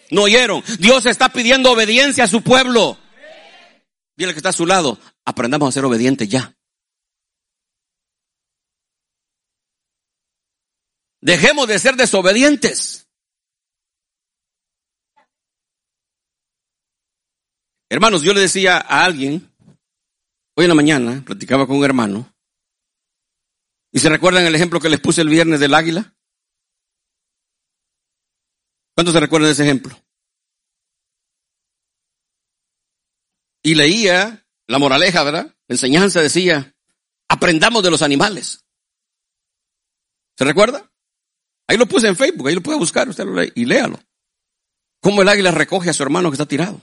No oyeron. Dios está pidiendo obediencia a su pueblo. Dile que está a su lado. Aprendamos a ser obedientes ya. Dejemos de ser desobedientes. Hermanos, yo le decía a alguien, hoy en la mañana, platicaba con un hermano, y se recuerdan el ejemplo que les puse el viernes del águila. ¿Cuántos se recuerdan de ese ejemplo? Y leía la moraleja, ¿verdad? La enseñanza decía, aprendamos de los animales. ¿Se recuerda? Ahí lo puse en Facebook, ahí lo puede buscar, usted lo lee y léalo. Cómo el águila recoge a su hermano que está tirado.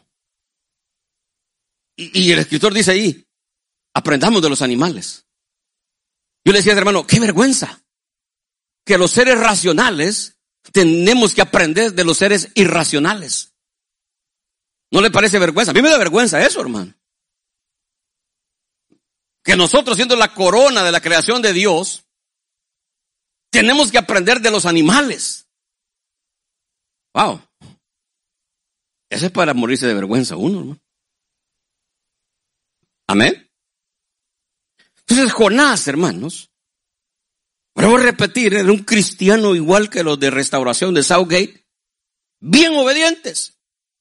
Y el escritor dice ahí, aprendamos de los animales. Yo le decía a ese hermano, qué vergüenza que los seres racionales tenemos que aprender de los seres irracionales. ¿No le parece vergüenza? A mí me da vergüenza eso, hermano. Que nosotros, siendo la corona de la creación de Dios, tenemos que aprender de los animales. Wow. Eso es para morirse de vergüenza uno, hermano. Amén. Entonces Jonás, hermanos, vuelvo a repetir, era un cristiano igual que los de Restauración de Southgate, bien obedientes.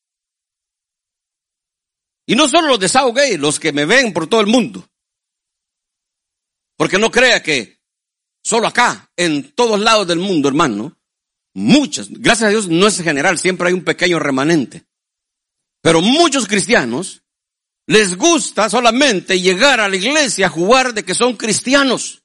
Y no solo los de Southgate, los que me ven por todo el mundo. Porque no crea que solo acá, en todos lados del mundo, hermano, muchos, gracias a Dios no es general, siempre hay un pequeño remanente. Pero muchos cristianos les gusta solamente llegar a la iglesia a jugar de que son cristianos.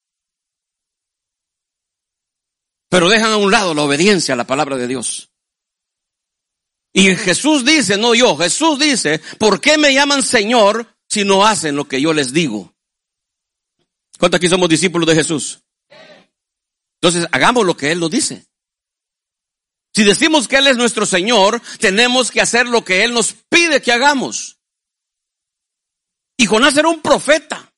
Pero dejan a un lado la obediencia a la palabra de Dios. Y Jesús dice, no yo, Jesús dice, ¿por qué me llaman Señor si no hacen lo que yo les digo? ¿Cuántos aquí somos discípulos de Jesús? Entonces hagamos lo que Él nos dice. Si decimos que Él es nuestro Señor, tenemos que hacer lo que Él nos pide que hagamos. Y Jonás era un profeta.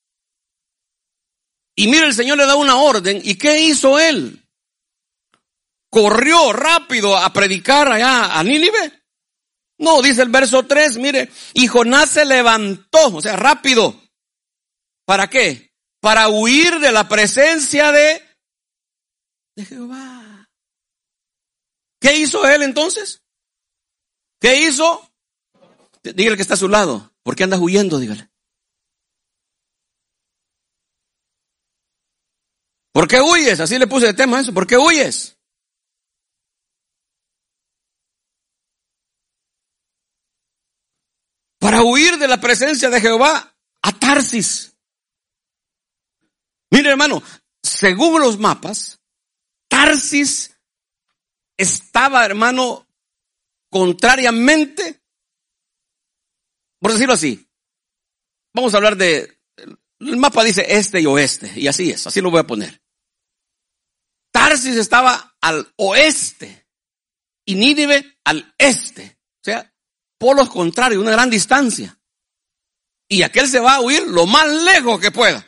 Y mira, el Señor le da una orden. ¿Y qué hizo él? ¿Corrió rápido a predicar allá a Nínive? No, dice el verso 3, mire. Y Jonás se levantó, o sea, rápido. ¿Para qué? Para huir de la presencia de Jehová. ¿Qué hizo él entonces? ¿Qué hizo? Dígale que está a su lado. ¿Por qué andas huyendo? Dígale. ¿Por qué huyes? Así le puse de tema a eso. ¿Por qué huyes? Para huir de la presencia de Jehová a Tarsis. Mire, hermano, según los mapas, Tarsis estaba, hermano, contrariamente, por decirlo así, vamos a hablar de, el mapa dice este y oeste, y así es, así lo voy a poner. Tarsis estaba al oeste y Nínive al este, o sea, polos contrarios, una gran distancia. Y aquel se va a huir lo más lejos que pueda.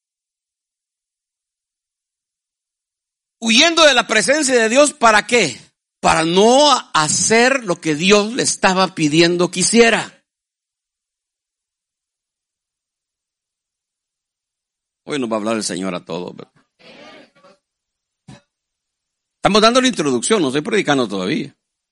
Huyendo de la presencia de Dios, ¿para qué? Para no hacer lo que Dios le estaba pidiendo que hiciera. Hoy nos va a hablar el Señor a todos. Estamos dando la introducción, no estoy predicando todavía.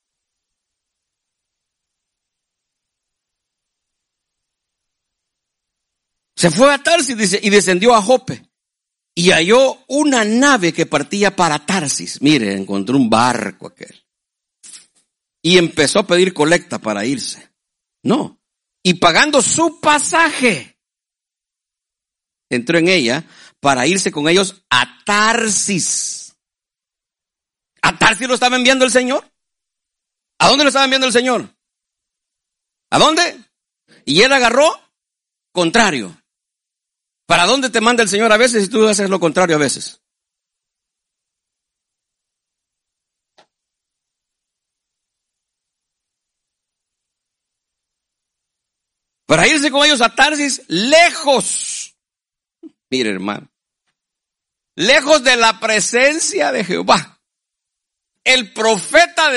Se fue a Tarsis, dice, y descendió a Jope. Y halló una nave que partía para Tarsis. Mire, encontró un barco aquel. Y empezó a pedir colecta para irse. No. Y pagando su pasaje, entró en ella para irse con ellos a Tarsis. ¿A Tarsis lo estaba enviando el Señor? ¿A dónde lo estaba enviando el Señor? ¿A dónde? Y él agarró contrario. ¿Para dónde te manda el Señor a veces si tú haces lo contrario a veces? Para irse con ellos a Tarsis, lejos. Mire, hermano. Lejos de la presencia de Jehová. El profeta de